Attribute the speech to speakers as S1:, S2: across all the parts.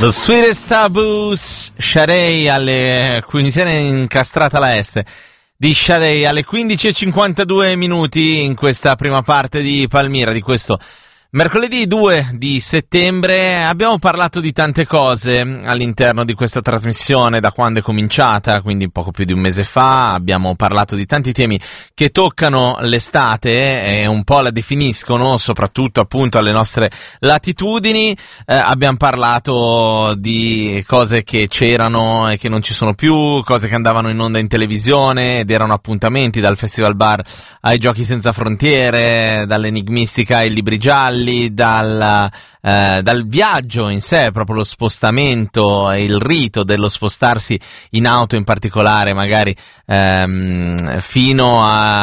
S1: Lo Sweetest Taboos, Sade alle 15, incastrata la S di Sade alle 15:52 minuti in questa prima parte di Palmira di questo mercoledì 2 di settembre. Abbiamo parlato di tante cose all'interno di questa trasmissione da quando è cominciata, quindi poco più di un mese fa. Abbiamo parlato di tanti temi che toccano l'estate e un po' la definiscono, soprattutto appunto alle nostre latitudini. Abbiamo parlato di cose che c'erano e che non ci sono più, cose che andavano in onda in televisione ed erano appuntamenti, dal Festival Bar ai Giochi Senza Frontiere, dall'Enigmistica ai Libri Gialli, dal viaggio in sé, proprio lo spostamento e il rito dello spostarsi in auto in particolare, magari fino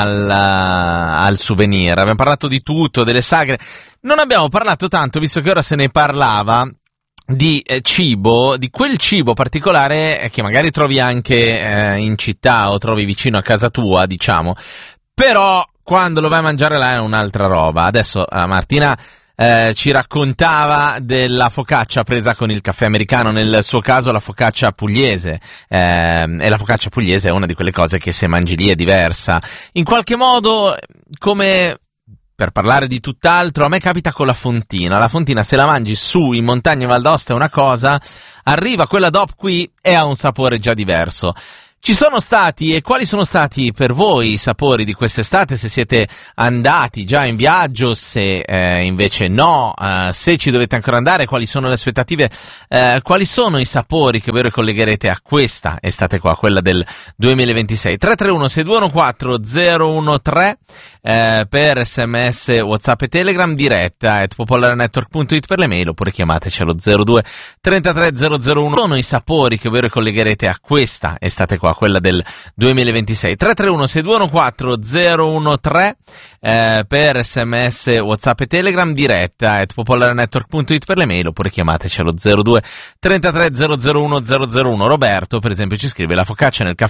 S1: al souvenir. Abbiamo parlato di tutto, delle sagre. Non abbiamo parlato tanto, visto che ora se ne parlava, di cibo, di quel cibo particolare che magari trovi anche in città o trovi vicino a casa tua, diciamo, però quando lo vai a mangiare là è un'altra roba. Adesso Martina ci raccontava della focaccia presa con il caffè americano, nel suo caso la focaccia pugliese, e la focaccia pugliese è una di quelle cose che se mangi lì è diversa. In qualche modo, come per parlare di tutt'altro, a me capita con la fontina. La fontina, se la mangi su in montagna in Val d'Aosta è una cosa, arriva quella DOP qui e ha un sapore già diverso. Ci sono stati, e quali sono stati per voi i sapori di quest'estate? Se siete andati già in viaggio, se invece no, se ci dovete ancora andare, quali sono le aspettative, quali sono i sapori che voi ricollegherete a questa estate qua, quella del 2026. 331-6214-013 per SMS, WhatsApp e Telegram, diretta @popolarenetwork.it per le mail, oppure chiamateci allo 02 33 001. Sono i sapori che voi ricollegherete a questa estate qua, quella del 2026. 331-6214-013 per SMS, WhatsApp e Telegram, diretta @popolarenetwork.it per le mail, oppure chiamateci allo 02 33 001 001. Roberto, per esempio, ci scrive: la focaccia nel caffè